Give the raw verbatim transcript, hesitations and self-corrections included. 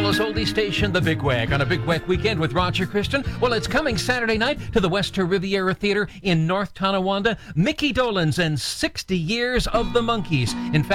Minneapolis oldie station, The Big Wag, on a Big Wag weekend with Roger Christian. Well, it's coming Saturday night to the Wester Riviera Theater in North Tonawanda. Mickey Dolenz and sixty Years of the Monkees. In fact,